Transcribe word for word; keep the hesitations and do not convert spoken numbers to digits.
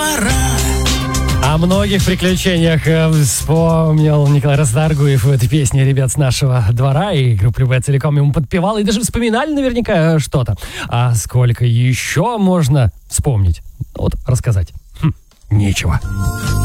двора. О многих приключениях э, вспомнил Николай Расторгуев в этой песне ребят с нашего двора, и группа «Любэ» целиком ему подпевала, и даже вспоминали наверняка что-то. А сколько еще можно вспомнить? Вот рассказать. Хм, нечего.